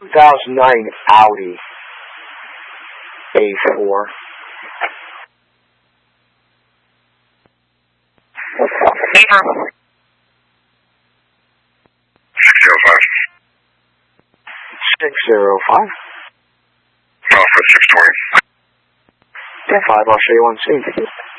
2009 Audi A4. Beaver. 605. Alpha 620. 10-5, I'll show you on scene.